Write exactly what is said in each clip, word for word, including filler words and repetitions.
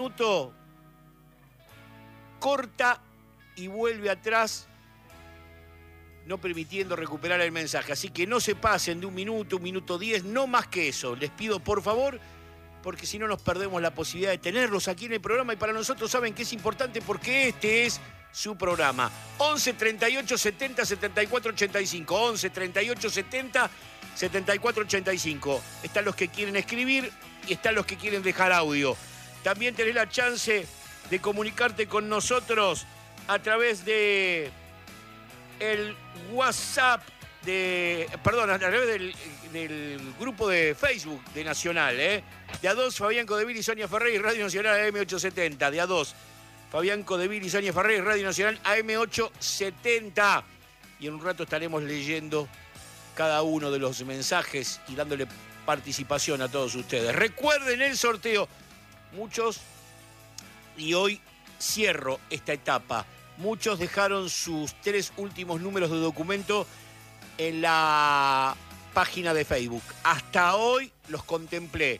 minuto, corta y vuelve atrás, no permitiendo recuperar el mensaje. Así que no se pasen de un minuto, un minuto diez, no más que eso. Les pido por favor, porque si no nos perdemos la posibilidad de tenerlos aquí en el programa, y para nosotros saben que es importante porque este es su programa. once, treinta y ocho, setenta, setenta y cuatro, ochenta y cinco. once, treinta y ocho, setenta, setenta y cuatro, ochenta y cinco. Están los que quieren escribir y están los que quieren dejar audio. También tenés la chance de comunicarte con nosotros a través de el WhatsApp de, perdón, a través del, del grupo de Facebook de Nacional, ¿eh? De a dos, Fabián Codevil y Sonia Ferrer y Radio Nacional A M ochocientos setenta. De a dos, Fabián Codevil y Sonia Ferrer y Radio Nacional A M ochocientos setenta. Y en un rato estaremos leyendo cada uno de los mensajes y dándole participación a todos ustedes. Recuerden el sorteo. Muchos, y hoy cierro esta etapa, muchos dejaron sus tres últimos números de documento en la página de Facebook. Hasta hoy los contemplé.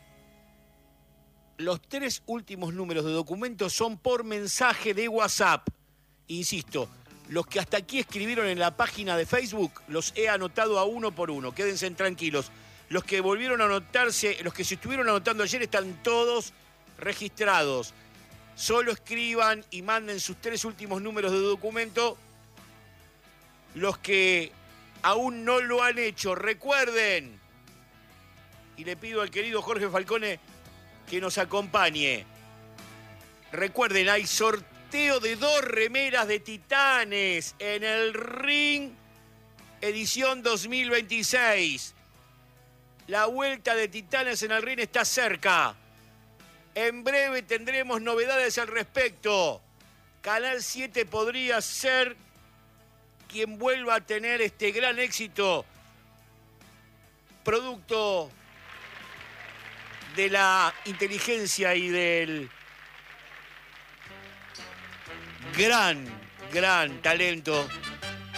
Los tres últimos números de documento son por mensaje de WhatsApp. Insisto, los que hasta aquí escribieron en la página de Facebook, los he anotado a uno por uno. Quédense tranquilos. Los que volvieron a anotarse, los que se estuvieron anotando ayer, están todos registrados. Solo escriban y manden sus tres últimos números de documento. Los que aún no lo han hecho, recuerden. Y le pido al querido Jorge Falcone que nos acompañe. Recuerden, hay sorteo de dos remeras de Titanes en el Ring edición dos mil veintiséis. La vuelta de Titanes en el Ring está cerca. En breve tendremos novedades al respecto. Canal siete podría ser quien vuelva a tener este gran éxito, producto de la inteligencia y del gran, gran talento